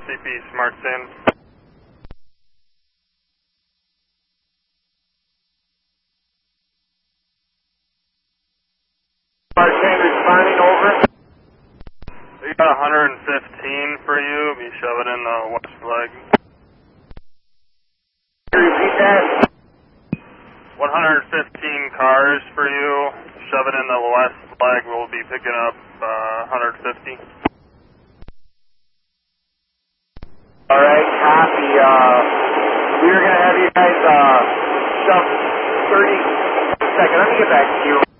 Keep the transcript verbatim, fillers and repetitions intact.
C P Smart Sim. Smart Sim responding, over. We got one hundred fifteen for you. Be shoving in the west leg. Repeat that. one hundred fifteen cars for you. Shove it in the west leg. We'll be picking up uh, one hundred fifty. All right, copy. Uh, we were going to have you guys uh, shove thirty. Second, let me get back to you.